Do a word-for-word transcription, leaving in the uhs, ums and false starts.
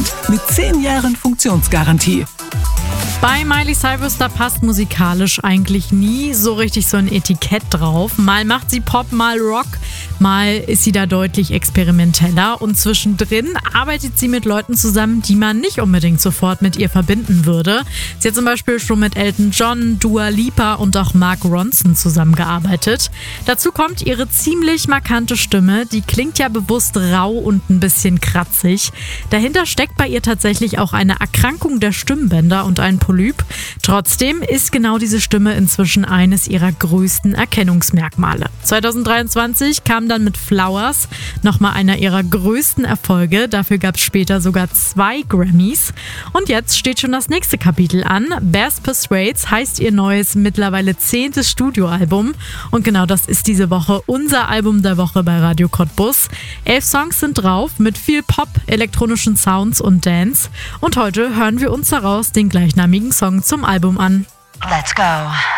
Prozent mit zehn Jahren Funktionsgarantie. Bei Miley Cyrus, da passt musikalisch eigentlich nie so richtig so ein Etikett drauf. Mal macht sie Pop, mal Rock, mal ist sie da deutlich experimenteller. Und zwischendrin arbeitet sie mit Leuten zusammen, die man nicht unbedingt sofort mit ihr verbinden würde. Sie hat zum Beispiel schon mit Elton John, Dua Lipa und auch Mark Ronson zusammengearbeitet. Dazu kommt ihre ziemlich markante Stimme. Die klingt ja bewusst rau und ein bisschen kratzig. Dahinter steckt bei ihr tatsächlich auch eine Erkrankung der Stimmbänder und ein Polyp. Trotzdem ist genau diese Stimme inzwischen eines ihrer größten Erkennungsmerkmale. zwanzig dreiundzwanzig kam dann mit Flowers nochmal einer ihrer größten Erfolge. Dafür gab es später sogar zwei Grammys. Und jetzt steht schon das nächste Kapitel an. Best Persuades heißt ihr neues, mittlerweile zehntes Studioalbum. Und genau das ist diese Woche unser Album der Woche bei Radio Cottbus. Elf Songs sind drauf mit viel Pop, elektronischen Sounds und Dance. Und heute hören wir uns daraus den gleichnamigen Song zum Album an. Let's go.